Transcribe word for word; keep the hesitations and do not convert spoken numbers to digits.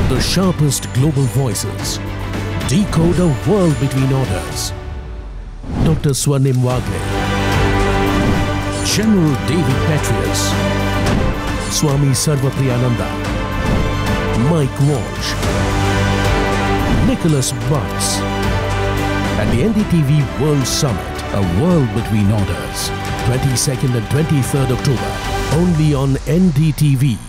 The sharpest global voices decode a world between orders. Doctor Swarnim Wagle, General David Petraeus, Swami Sarvapriyananda, Mike Walsh, Nicholas Butts, at the N D T V World Summit, A World Between Orders, twenty-second and twenty-third October, only on N D T V.